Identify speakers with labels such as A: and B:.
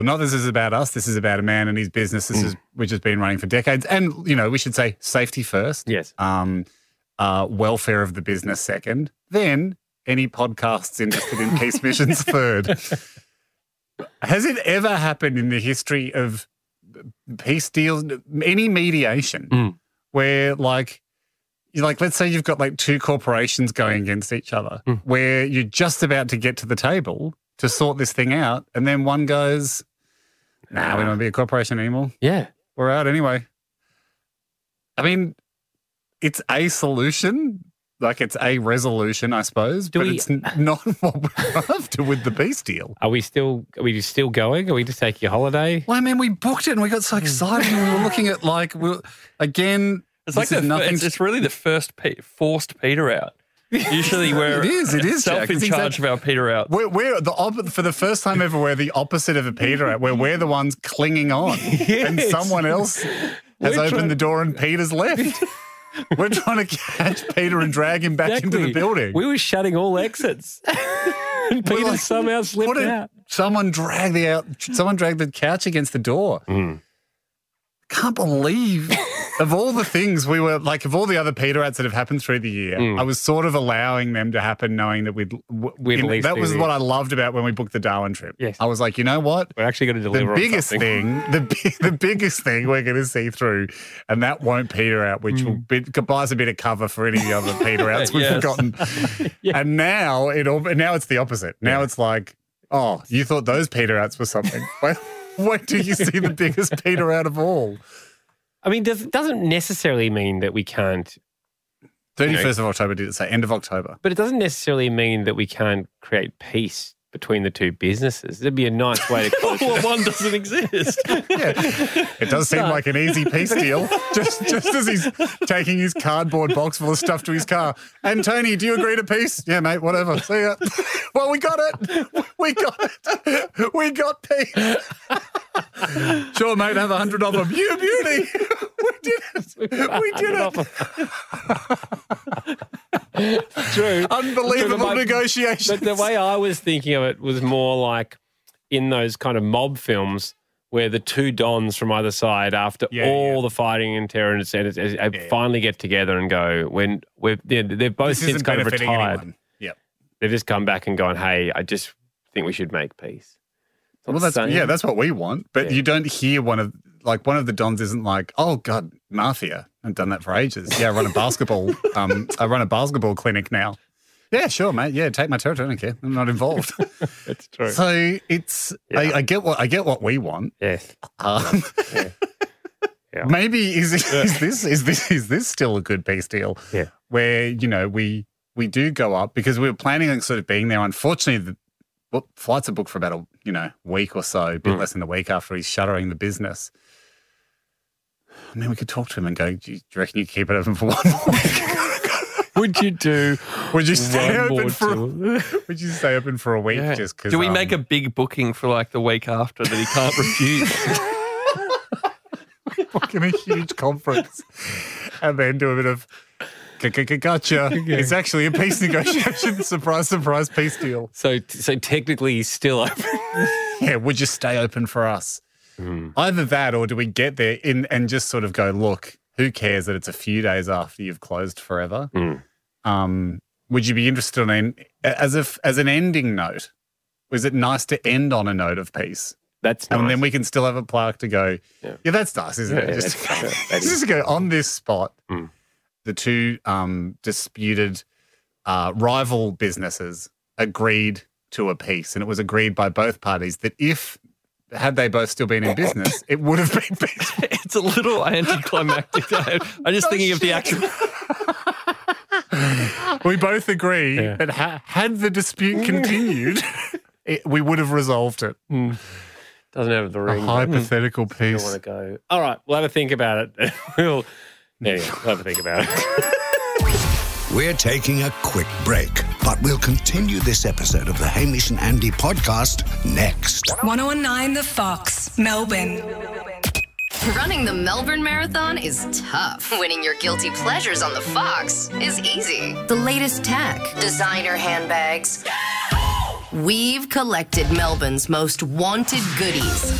A: Not this is about us. This is about a man and his business. Which has been running for decades. And, we should say safety first.
B: Yes.
A: Welfare of the business second. Then any podcasts interested in peace missions third. Has it ever happened in the history of peace deals, any mediation, where let's say you've got like two corporations going against each other, where you're just about to get to the table to sort this thing out, and then one goes, nah, we don't want to be a corporation anymore.
B: Yeah.
A: We're out anyway. I mean, it's a solution, like it's a resolution, I suppose, but it's not what we're after with the peace deal.
B: Are we still going? Are we just taking a holiday?
A: Well, I mean, we booked it and we got so excited and we were looking at
C: it's like it's really the first forced peter out. Usually we're
A: it is
C: self in charge of our peter out.
A: We're for the first time ever, we're the opposite of a peter out, where we're the ones clinging on and someone else has opened the door and Peter's left. We're trying to catch Peter and drag him back into the building.
B: We were shutting all exits. And Peter somehow slipped out.
A: Someone dragged the couch against the door. Can't believe of all the things we were like, of all the other Peter outs that have happened through the year, I was sort of allowing them to happen, knowing that that was what I loved about when we booked the Darwin trip.
B: Yes.
A: I was like, you know what?
B: We're actually going to deliver
A: the biggest thing we're going to see through, and that won't peter out, which will buy us a bit of cover for any of the other Peter outs we've forgotten. And now it's the opposite. Now it's like, oh, you thought those Peter outs were something. When do you see the biggest Peter out of all?
B: I mean, it doesn't necessarily mean that we can't.
A: 31st of October, did it say? End of October.
B: But it doesn't necessarily mean that we can't create peace between the two businesses. It'd be a nice way to close
C: Well, one doesn't exist.
A: It does seem like an easy peace deal. Just as he's taking his cardboard box full of stuff to his car. And Tony, do you agree to peace? Yeah, mate, whatever. See ya. Well, we got it. We got peace. Sure, mate, have 100 of them. You beauty. We did it.
B: It's true.
A: Unbelievable negotiations.
B: But the way I was thinking of it was more like in those kind of mob films where the two dons from either side, after all the fighting and terror and finally get together and go, when they've both since kind of retired.
A: Yep.
B: They've just come back and gone, hey, I just think we should make peace.
A: Well, that's what we want. But you don't hear one of the dons isn't like, oh God, mafia. I've done that for ages. Yeah, I run a basketball. I run a basketball clinic now. Yeah, sure, mate. Yeah, take my territory. I don't care. I'm not involved.
B: That's true.
A: So it's I get what we want.
B: Yes.
A: Maybe is this still a good peace deal?
B: Yeah.
A: Where we do go up because we were planning on sort of being there. Unfortunately, flights are booked for about a week or so, a bit less than a week after he's shuttering the business. I mean, we could talk to him and go, do you reckon you keep it open for 1 more week?
B: Would you stay open
A: for a week just because?
C: Do we make a big booking for like the week after that he can't refuse?
A: Booking a huge conference and then do a bit of gotcha. It's actually a peace negotiation. Surprise, surprise, peace deal.
B: So technically he's still open.
A: Yeah, would you stay open for us? Either that or do we get there and just sort of go, look, who cares that it's a few days after you've closed forever? Would you be interested in, as an ending note, is it nice to end on a note of peace?
B: That's nice.
A: And then we can still have a plaque to go, yeah that's nice, isn't it? Just to go on this spot, the two disputed rival businesses agreed to a peace, and it was agreed by both parties that had they both still been in business, it would have been peace.
C: It's a little anticlimactic. I'm just thinking of the actual.
A: We both agree that had the dispute continued, we would have resolved it.
B: Doesn't have the ring.
A: A hypothetical peace.
B: Want to go? All right, we'll have a think about it. We'll have a think about it.
D: We're taking a quick break, but we'll continue this episode of the Hamish and Andy podcast next.
E: 1019 The Fox, Melbourne.
F: Running the Melbourne Marathon is tough. Winning your guilty pleasures on the Fox is easy. The latest tech, designer handbags, We've collected Melbourne's most wanted goodies